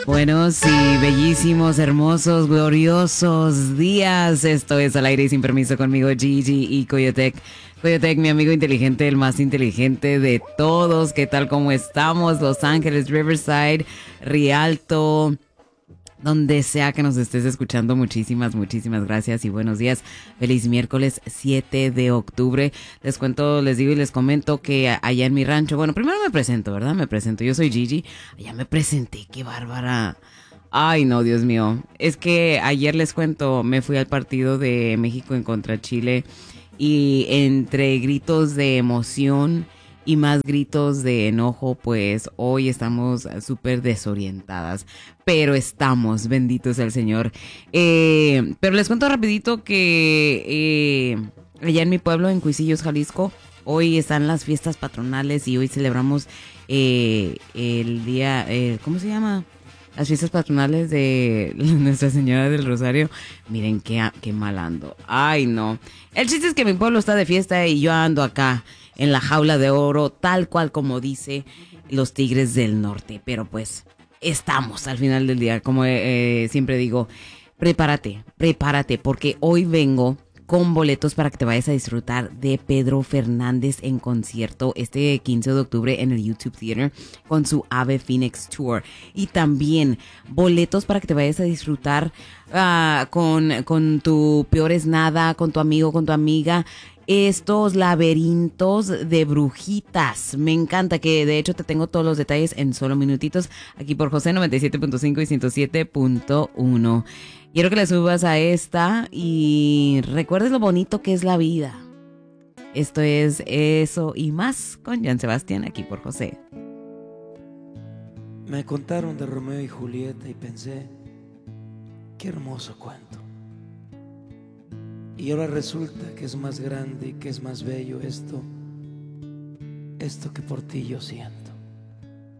Buenos y bellísimos, hermosos, gloriosos días. Esto es Al Aire y Sin Permiso conmigo, Gigi y Coyotec. Coyotec, mi amigo inteligente, el más inteligente de todos. ¿Qué tal? ¿Cómo estamos? Los Ángeles, Riverside, Rialto, donde sea que nos estés escuchando, muchísimas gracias y buenos días. Feliz miércoles 7 de octubre. Les cuento, les digo y les comento que allá en mi rancho, bueno, primero me presento, ¿verdad? Me presento, yo soy Gigi. Allá me presenté, qué bárbara. Ay, no, Dios mío. Es que ayer les cuento, me fui al partido de México en contra Chile y entre gritos de emoción y más gritos de enojo, pues hoy estamos súper desorientadas, pero estamos, bendito sea el Señor. Pero les cuento rapidito que allá en mi pueblo, en Cuisillos, Jalisco, hoy están las fiestas patronales y hoy celebramos el día, ¿cómo se llama? Las fiestas patronales de Nuestra Señora del Rosario. Miren qué mal ando. Ay, no. El chiste es que mi pueblo está de fiesta y yo ando acá en la jaula de oro, tal cual como dice los Tigres del Norte. Pero pues estamos al final del día. Como siempre digo, prepárate, porque hoy vengo con boletos para que te vayas a disfrutar de Pedro Fernández en concierto este 15 de octubre en el YouTube Theater con su Ave Phoenix Tour. Y también boletos para que te vayas a disfrutar con tu Peor es Nada, con tu amigo, con tu amiga. Estos laberintos de brujitas. Me encanta, que de hecho te tengo todos los detalles en solo minutitos aquí por José 97.5 y 107.1. Quiero que le subas a esta y recuerdes lo bonito que es la vida. Esto es Eso y Más con Joan Sebastián aquí por José. Me contaron de Romeo y Julieta y pensé, qué hermoso cuento. Y ahora resulta que es más grande y que es más bello esto que por ti yo siento.